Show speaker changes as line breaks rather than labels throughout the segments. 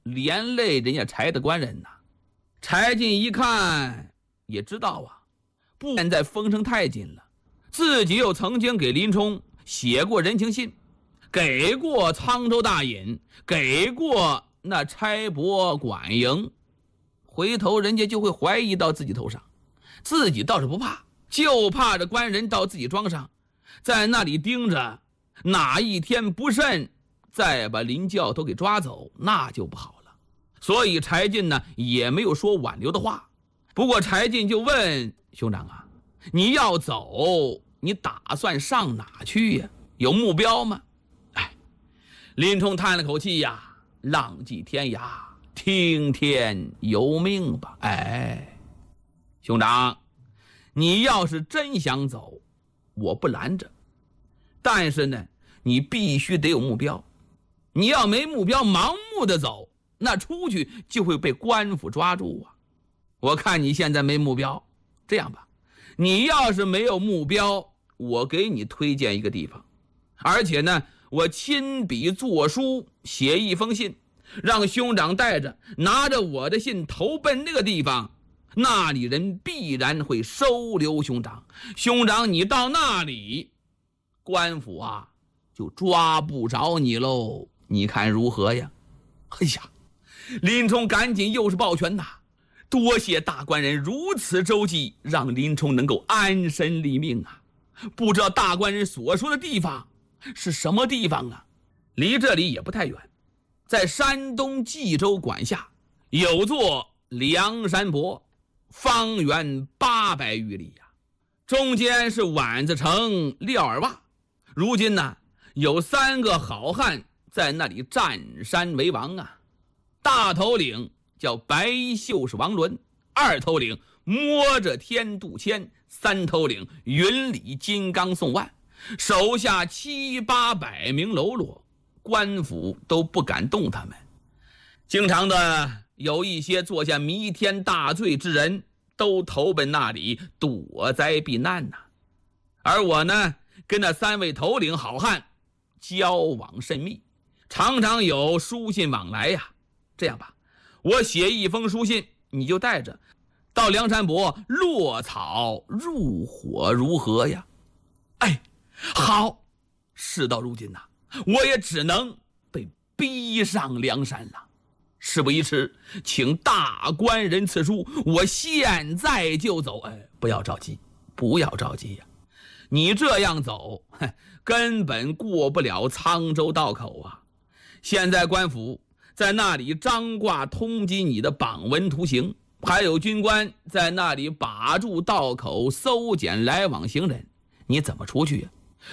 连累人家柴的官人呐。柴进一看也知道啊，不现在风声太紧了，自己又曾经给林冲写过人情信，给过沧州大尹，给过那差拨管营，回头人家就会怀疑到自己头上。自己倒是不怕，就怕这官人到自己庄上，在那里盯着，哪一天不慎再把林教头给抓走，那就不好了。所以柴进呢也没有说挽留的话。不过柴进就问兄长啊，你要走，你打算上哪去呀？有目标吗？林冲叹了口气呀，浪迹天涯，听天由命吧。兄长，你要是真想走，我不拦着，但是呢，你必须得有目标。你要没目标，盲目的走，那出去就会被官府抓住啊。我看你现在没目标，这样吧，你要是没有目标，我给你推荐一个地方，而且呢，我亲笔作书写一封信，让兄长带着，拿着我的信投奔那个地方，那里人必然会收留兄长。兄长你到那里，官府啊就抓不着你喽，你看如何呀？哎呀，林冲赶紧又是抱拳呐，多谢大官人如此周济，让林冲能够安身立命啊。不知道大官人所说的地方是什么地方啊？离这里也不太远，在山东冀州管辖，有座梁山泊，方圆800余里呀。中间是宛子城、廖耳洼。如今呢，有3个好汉在那里占山为王啊。大头领叫白袖是王伦，二头领摸着天杜迁，三头领云里金刚宋万，手下700、800名喽啰，官府都不敢动他们。经常的有一些做下弥天大罪之人，都投奔那里躲灾避难呐。而我呢，跟那3位头领好汉交往甚密，常常有书信往来呀。这样吧，我写一封书信，你就带着到梁山泊落草入伙，如何呀？好。事到如今呐，我也只能被逼上梁山了。事不宜迟，请大官人赐书，我现在就走。不要着急，不要着急呀。你这样走，根本过不了沧州道口啊。现在官府在那里张挂通缉你的榜文图形，还有军官在那里把住道口，搜检来往行人，你怎么出去呀？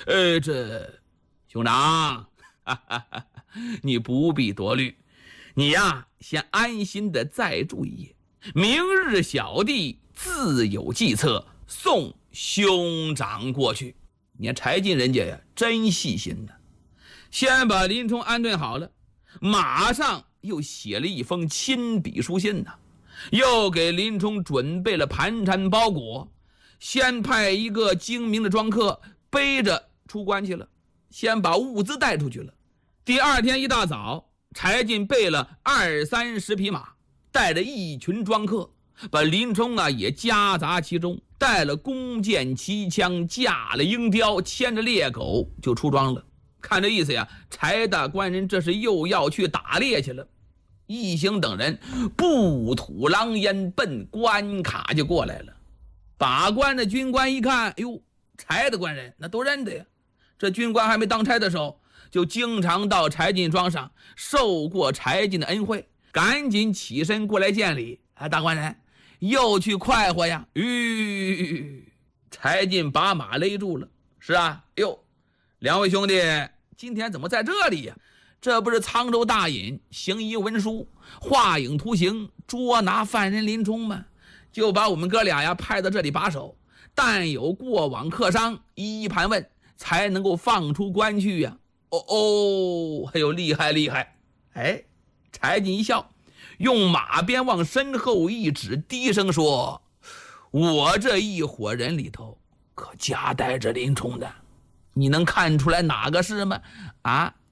兄长，你不必多虑，你呀，先安心的再住一夜，明日小弟自有计策送兄长过去。你看柴进人家呀，真细心呢。先把林冲安顿好了，马上又写了一封亲笔书信呢，又给林冲准备了盘缠包裹，先派一个精明的庄客背着出关去了，先把物资带出去了。第二天一大早，柴进备了20-30匹马，带着一群庄客，把林冲啊也夹杂其中，带了弓箭骑枪，架了鹰雕，牵着猎狗就出庄了。看这意思呀，柴大官人这是又要去打猎去了。一行等人不吐狼烟，奔关卡就过来了。把关的军官一看，柴大官人那都认得呀。这军官还没当差的时候，就经常到柴进庄上受过柴进的恩惠，赶紧起身过来见礼。大官人又去快活呀？柴进把马勒住了。是啊，两位兄弟今天怎么在这里呀？这不是沧州大尹行医文书画影图形捉拿犯人林冲吗？就把我们哥俩呀派到这里把守，但有过往客商一一盘问，才能够放出关去呀。厉害厉害。柴进一笑，用马鞭往身后一指，低声说，我这一伙人里头可夹带着林冲的，你能看出来哪个是吗？